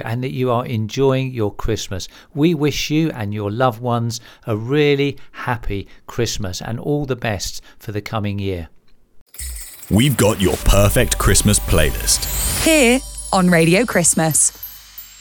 and that you are enjoying your Christmas. We wish you and your loved ones a really happy Christmas and all the best for the coming year. We've got your perfect Christmas playlist here on Radio Christmas.